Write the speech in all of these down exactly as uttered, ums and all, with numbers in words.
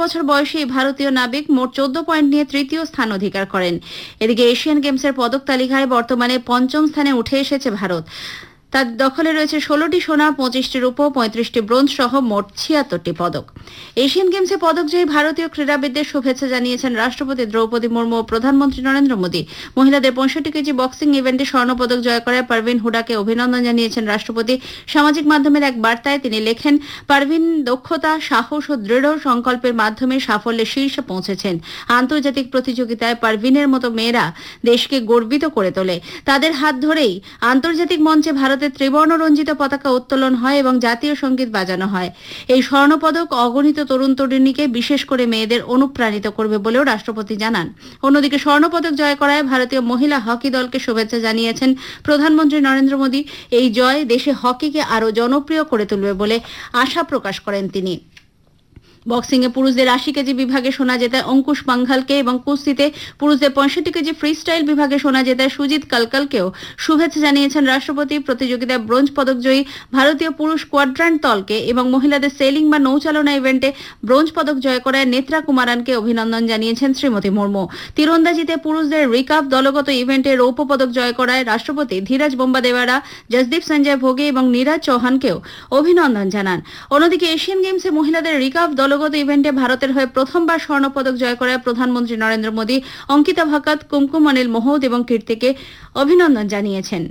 বছর বয়সী ভারতীয় নাবিক মোট চোদ্দ পয়েন্ট নিয়ে তৃতীয় স্থান অধিকার করেন। এদিকে এশিয়ান গেমসের পদক তালিকায় বর্তমানে পঞ্চম স্থানে উঠে এসেছে ভারত। তার দখলে রয়েছে ষোলোটি সোনা, পঁচিশটি রূপো, পঁয়ত্রিশটি ব্রোঞ্জ সহ মোট ছিয়াত্তরটি পদক। এশিয়ান গেমসে পদকজয়ী ভারতীয় ক্রীড়াবিদদের শুভেচ্ছা জানিয়েছেন রাষ্ট্রপতি দ্রৌপদী মুর্মু ও প্রধানমন্ত্রী নরেন্দ্র মোদী। মহিলাদের পঁয়ষট্টি কেজি বক্সিং ইভেন্টে স্বর্ণপদক জয় করায় পারভিন হুডাকে অভিনন্দন জানিয়েছেন রাষ্ট্রপতি। সামাজিক মাধ্যমের এক বার্তায় তিনি লেখেন, পারভিন দক্ষতা, সাহস ও দৃঢ় সংকল্পের মাধ্যমে সাফল্যের শীর্ষে পৌঁছেছেন। আন্তর্জাতিক প্রতিযোগিতায় পারভিনের মতো মেয়েরা দেশকে গর্বিত করে তোলে। তাদের হাত ধরেই আন্তর্জাতিক মঞ্চে ভারত ত্রিবর্ণ রঞ্জিত পতাকা উত্তোলন হয় এবং জাতীয় সঙ্গীত বাজানো হয়। এই স্বর্ণপদক অগণিত তরুণ তরুণীকে, বিশেষ করে মেয়েদের অনুপ্রাণিত করবে বলেও রাষ্ট্রপতি জানান। অন্যদিকে স্বর্ণপদক জয় করায় ভারতীয় মহিলা হকি দলকে শুভেচ্ছা জানিয়েছেন প্রধানমন্ত্রী নরেন্দ্র মোদী। এই জয় দেশে হকিকে আরও জনপ্রিয় করে তুলবে বলে আশা প্রকাশ করেন তিনি। বক্সিংয়ে পুরুষদের আশি কেজি বিভাগে সোনা জেতায় অঙ্কুশ পাঙ্ঘালকে এবং কুস্তিতে পুরুষদের পঁয়ষট্টি কেজি ফ্রি স্টাইল বিভাগে সোনা জেতায় সুজিত কালকালকেও শুভেচ্ছা জানিয়েছেন রাষ্ট্রপতি। প্রতিযোগিতায় ব্রোঞ্জ পদকজয়ী ভারতীয় পুরুষ কোয়াড্রান্ট দলকে এবং মহিলাদের সেলিং বা নৌচালনা ইভেন্টে ব্রোঞ্জ পদক জয় করায় নেত্রা কুমারানকে অভিনন্দন জানিয়েছেন শ্রীমতী মুর্মু। তীরন্দাজিতে পুরুষদের রিকার্ভ দলগত ইভেন্টে রৌপ্য পদক জয় করায় রাষ্ট্রপতি ধীরাজ বোম্বাদেওয়ারা, জসদীপ সঞ্জয় ভোগে এবং নীরাজ চৌহানকেও অভিনন্দন জানান। অন্যদিকে এশিয়ান গেমসে মহিলাদের রিকার্ভ দলগত ইভেন্টে ভারতের হয়ে প্রথমবার স্বর্ণপদক জয় করায় প্রধানমন্ত্রী নরেন্দ্র মোদী অঙ্কিতা ভকত, কুমকুম অনিল মোহদ এবং কীর্তিকে অভিনন্দন জানিয়েছেন।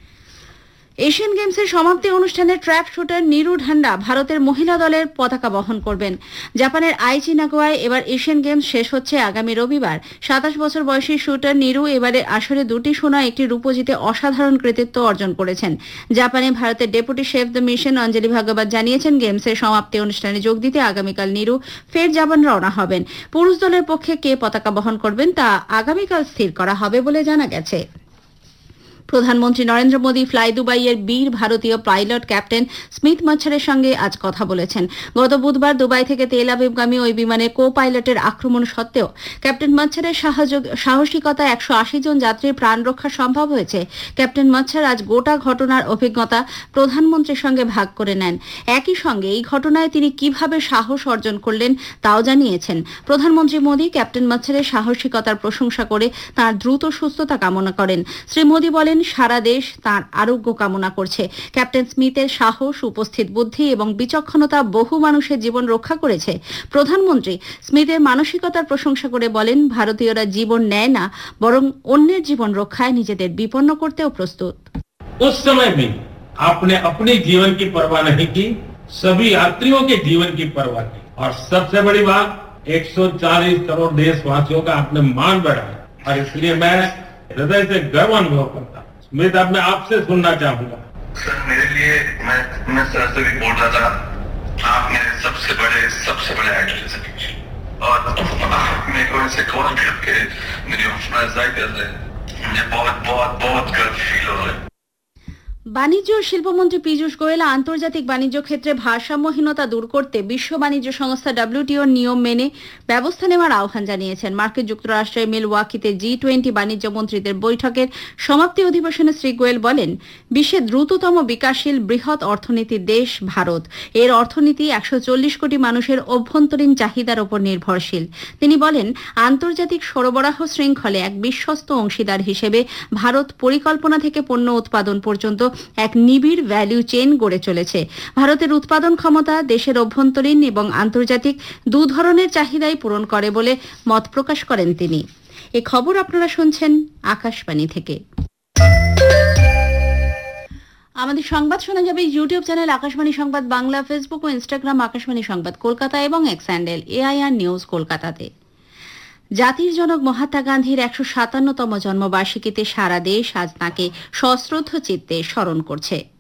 এশিয়ান গেমসের সমাপ্তি অনুষ্ঠানে ট্র্যাপ শুটার নীরু ঢান্ডা ভারতের মহিলা দলের পতাকা বহন করবেন। জাপানের আইচি নাগোয়ায় এবার এশিয়ান গেমস শেষ হচ্ছে আগামী রবিবার। সাতাশ বছর বয়সী শুটার নীরু এবারে আসরে দুটি সোনা, একটি রূপো জিতে অসাধারণ কৃতিত্ব অর্জন করেছেন। জাপানে ভারতের ডেপুটি শেফ দ্য মিশন অঞ্জলি ভাগবত জানিয়েছেন, গেমসের সমাপ্তি অনুষ্ঠানে যোগ দিতে আগামীকাল নীরু ফের জাপান রওনা হবেন। পুরুষ দলের পক্ষে কে পতাকা বহন করবেন তা আগামীকাল স্থির করা হবে বলে জানা গেছে। প্রধানমন্ত্রী নরেন্দ্র মোদী ফ্লাই দুবাইয়ের বীর ভারতীয় পাইলট ক্যাপ্টেন স্মিথ মাচ্ছারের সঙ্গে আজ কথা বলেছেন। গত বুধবার দুবাই থেকে তেল আবিবগামী ওই বিমানে কো পাইলটের আক্রমণ সত্ত্বেও ক্যাপ্টেন মাচ্ছারের সাহসিকতা একশো আশি জন যাত্রীর প্রাণ রক্ষা সম্ভব হয়েছে। ক্যাপ্টেন মাচ্ছার আজ গোটা ঘটনার অভিজ্ঞতা প্রধানমন্ত্রীর সঙ্গে ভাগ করে নেন। একই সঙ্গে এই ঘটনায় তিনি কিভাবে সাহস অর্জন করলেন তাও জানিয়েছেন। প্রধানমন্ত্রী মোদী ক্যাপ্টেন মাচ্ছারের সাহসিকতার প্রশংসা করে তাঁর দ্রুত সুস্থতা কামনা করেন। শ্রী মোদী বলেন, সারা দেশ তাঁর আরোগ্য কামনা করছে। ক্যাপ্টেন স্মিথের সাহস, উপস্থিত বুদ্ধি এবং বিচক্ষণতা বহু মানুষের জীবন রক্ষা করেছে। প্রধানমন্ত্রী স্মিথের মানসিকতার প্রশংসা করে বলেন, ভারতীয়রা জীবন নেয় না, বরং অন্যের জীবন রক্ষায় নিজেদের বিপন্ন করতেও প্রস্তুত। उस समय भी आपने अपने जीवन की परवाह नहीं की, सभी यात्रियों के जीवन की परवाह की, और सबसे बड़ी बात एक सौ चालीस करोड़ देशवासियों का आपने मान बढ़ाया, और इसलिए मैं हृदय से गर्व अनुभव करता हूं। स्मिथ, अब मैं आपसे सुनना चाहूंगा। सर, मेरे लिए मैं मैं सर से भी बोल रहा था, आप मेरे सबसे बड़े सबसे बड़े आइडल हैं, और मेरे को इसे कॉल करके मेरी हौसला अफजाई कर रहे हैं। मुझे बहुत बहुत बहुत गर्व फील हो रहा है। বাণিজ্য ও শিল্পমন্ত্রী পীযূষ গোয়েল আন্তর্জাতিক বাণিজ্য ক্ষেত্রে ভারসাম্যহীনতা দূর করতে বিশ্ব বাণিজ্য সংস্থা ডব্লিউটিওর নিয়ম মেনে ব্যবস্থা নেওয়ার আহ্বান জানিয়েছেন। মার্কিন যুক্তরাষ্ট্রের মিলওয়াকিতে জি টোয়েন্টি বাণিজ্য মন্ত্রীদের বৈঠকের সমাপ্তি অধিবেশনে শ্রী গোয়েল বলেন, বিশ্বের দ্রুততম বিকাশশীল বৃহৎ অর্থনীতির দেশ ভারত। এর অর্থনীতি একশো চল্লিশ কোটি মানুষের অভ্যন্তরীণ চাহিদার ওপর নির্ভরশীল। তিনি বলেন, আন্তর্জাতিক সরবরাহ শৃঙ্খলে এক বিশ্বস্ত অংশীদার হিসেবে ভারত পরিকল্পনা থেকে পণ্য উৎপাদন পর্যন্ত এক নিবিড় ভ্যালু চেইন গড়ে চলেছে। ভারতের উৎপাদন ক্ষমতা দেশের অভ্যন্তরীণ এবং আন্তর্জাতিক দু ধরনের চাহিদাই পূরণ করে বলে মত প্রকাশ করেন তিনি। এই খবর আপনারা শুনছেন আকাশবাণী থেকে। আমাদের সংবাদ শোনা যাবে ইউটিউব চ্যানেল আকাশবাণী সংবাদ বাংলা, ফেসবুক ও ইনস্টাগ্রাম আকাশবাণী সংবাদ কলকাতা এবং এক্স হ্যান্ডেল এআইআর নিউজ কলকাতাতে। জাতির জনক মহাত্মা গান্ধীর একশো সাতান্নতম জন্মবার্ষিকীতে সারা দেশ আজ তাঁকে সশ্রদ্ধ চিত্তে স্মরণ করছে।